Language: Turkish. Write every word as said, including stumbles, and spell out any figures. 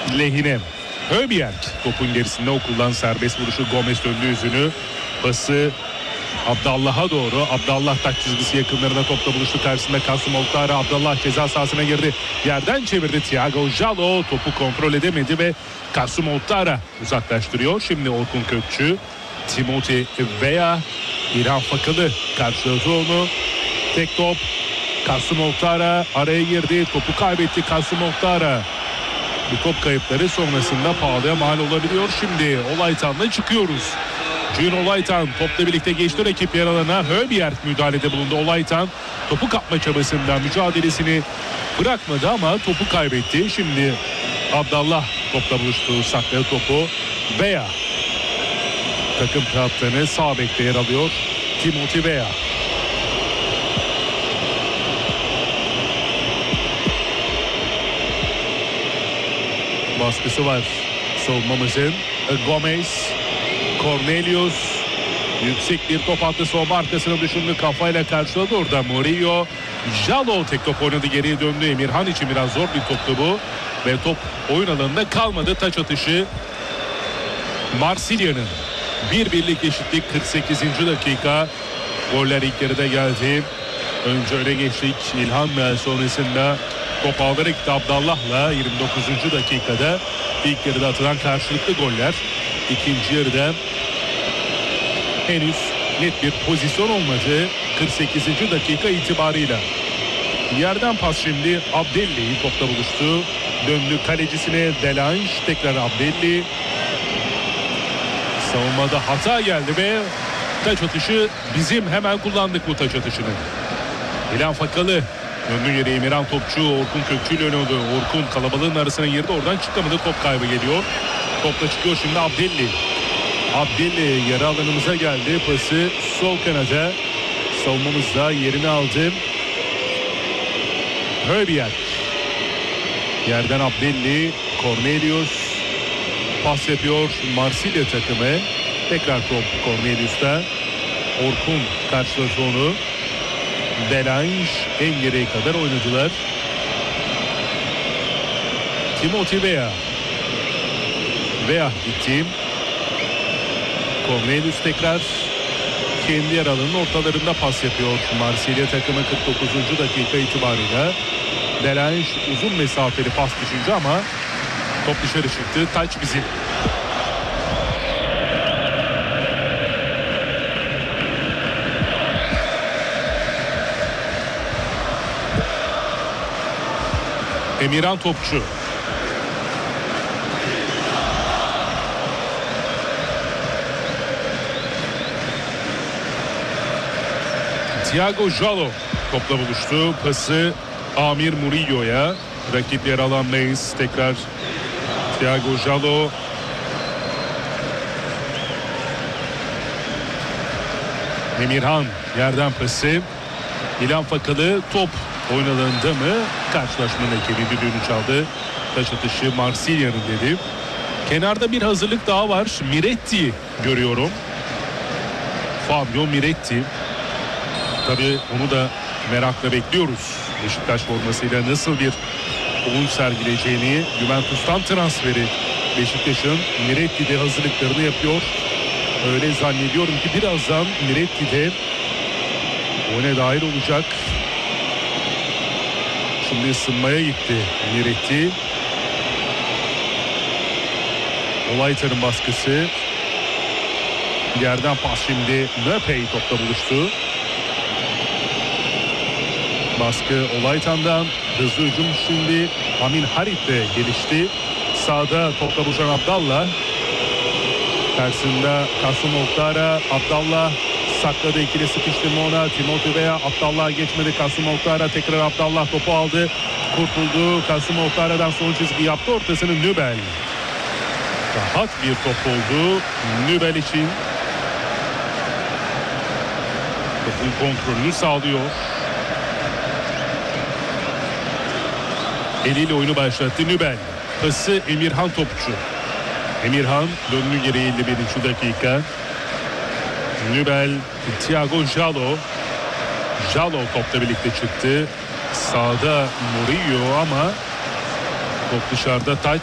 lehine. Höbjerg topun gerisinde, okuldan serbest vuruşu. Gomez döndü yüzünü. Pası Abdallah'a doğru. Abdallah taç çizgisi yakınlarına topla buluştu. Karşısında Kasım Oktara. Abdallah ceza sahasına girdi. Yerden çevirdi Thiago Jalo. Topu kontrol edemedi ve Kasım Oktara uzaklaştırıyor. Şimdi Orkun Kökçü, Timothy Weah, İlhan Fakalı karşıladı onu. Tek top. Kasım Oktara araya girdi. Topu kaybetti Kasım Oktara. Bu top kayıpları sonrasında pahalıya mal olabiliyor. Şimdi Olaytan'la çıkıyoruz. Cün Olaytan topla birlikte geçti rakip yer alana. Höbjerg müdahalede bulundu. Olaytan topu kapma çabasından mücadelesini bırakmadı ama topu kaybetti. Şimdi Abdallah topla buluştu. Sakladı topu. Weah takım kaptanı sağ bekte yer alıyor. Timothy Weah. Baskısı var savunmamızın. Gomez, Cornelius yüksek bir top attı, savunma arkasına düşündü, kafayla karşıladı orada Murillo. Jalo tek top oynadı, geriye döndü. Emirhan için biraz zor bir toptu bu ve top oyun alanında kalmadı. Taç atışı Marsilya'nın. bir birlik eşitlik, kırk sekizinci dakika. Goller ilk yarıda geldi. Önce öne geçtik İlhan'la, sonrasında top ağlara gitti Abdallah'la. yirmi dokuzuncu dakikada ilk yarıda atılan karşılıklı goller. İkinci yarıda henüz net bir pozisyon olmadı kırk sekizinci dakika itibarıyla. Yerden pas şimdi Abdelli topla buluştu. Döndü kalecisine Delange, tekrar Abdelli. Savunmada hata geldi ve taç atışı bizim, hemen kullandık bu taç atışını. İlhan Fakalı döndü yere, Emirhan topçu Orkun Kökçü ile oynadı. Orkun kalabalığın arasına girdi, oradan çıkamadı, top kaybı geliyor. Topla çıkıyor şimdi Abdelli. Abdelli yarı alanımıza geldi. Pası sol kanada. Savunmamızda yerini aldı. Höbjerg. Yerden Abdelli. Cornelius. Pas yapıyor Marsilya takımı. Tekrar top Cornelius'ta. Orkun karşıladı onu. Delange en geriye kadar oynadılar. Timothy Weah. Weah gitti. Cornelius tekrar kendi yer alanının ortalarında pas yapıyor Marsilya takımı kırk dokuzuncu dakika itibarıyla. Delange uzun mesafeli pas düşünce ama top dışarı çıktı. Taç bizim. Emirhan topçu. Thiago Jalo topla buluştu. Pası Amir Murillo'ya. Rakip yer alandayız. Tekrar Thiago Jalo. Emirhan yerden pası. İlhan Fakalı top oyun alanında mı? Karşılaşmanın ekibi düdüğünü çaldı. Taç atışı Marsilya'nın dedi. Kenarda bir hazırlık daha var. Miretti görüyorum. Fabio Miretti. Tabii onu da merakla bekliyoruz. Beşiktaş formasıyla nasıl bir oyun sergileyeceğini. Juventus'tan transferi Beşiktaş'ın Miretti'de hazırlıklarını yapıyor. Öyle zannediyorum ki birazdan Miretti'de oyuna dahil olacak. Şimdi ısınmaya gitti Miretti. Olaytan'ın baskısı. Yerden pas şimdi. Nöpey topla buluştu. Baskı Olaytan'dan. Hızlı hücum şimdi Amin Harit'le gelişti. Sağda topla buluşan Abdallah. Karşısında Kasım Oktara. Abdallah sakladı, ikili sıkıştırma ona. Timothy Weah. Abdallah geçmedi. Kasım Oktara tekrar Abdallah topu aldı. Kurtuldu. Kasım Oktara'dan son çizgi yaptı. Ortasını Nübel. Rahat bir top oldu Nübel için. Topun kontrolünü sağlıyor. Eliyle oyunu başlattı Nübel. Pası Emirhan topçu. Emirhan döndü geri elli birinci dakika. Nübel, Thiago Jalo. Jalo topla birlikte çıktı. Sağda Murillo ama top dışarıda. Taç